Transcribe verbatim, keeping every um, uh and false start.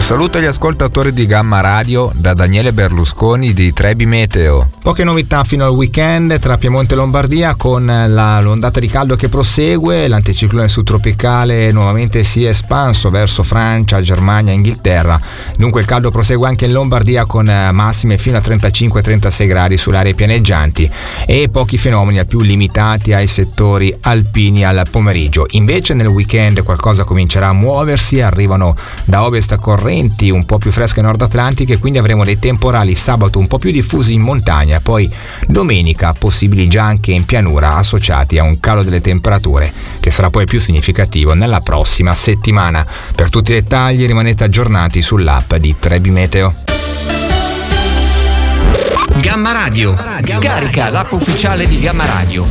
saluto agli ascoltatori di Gamma Radio da Daniele Berlusconi di Trebi Meteo. Poche novità fino al weekend tra Piemonte e Lombardia, con la, l'ondata di caldo che prosegue. L'anticiclone subtropicale nuovamente si è espanso verso Francia, Germania e Inghilterra. Dunque il caldo prosegue anche in Lombardia, con massime fino a trentacinque trentasei gradi sulle aree pianeggianti e pochi fenomeni al più limitati ai settori alpini al pomeriggio. Invece nel weekend qualcosa comincerà a muoversi, arrivano da ovest correnti un po' più fresche nord atlantiche, quindi avremo dei temporali sabato un po' più diffusi in montagna, poi domenica possibili già anche in pianura, associati a un calo delle temperature che sarà poi più significativo nella prossima settimana. Per tutti i dettagli rimanete aggiornati sull'app di Trebi Meteo. Gamma Radio. Scarica l'app ufficiale di Gamma Radio.